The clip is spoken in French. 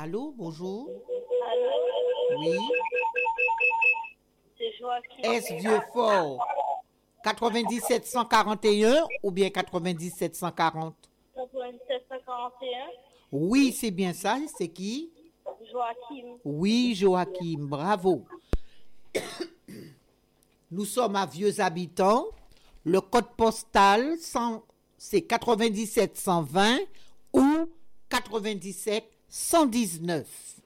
Allô, bonjour. Allô, Oui. c'est Joachim. Est-ce Vieux-Fort 9741 ou bien 9740? 8741. Oui, c'est bien ça. C'est qui? Joachim. Oui, Joachim, bravo. Nous sommes à Vieux Habitants. Le code postal, c'est 97 120 ou 97 119.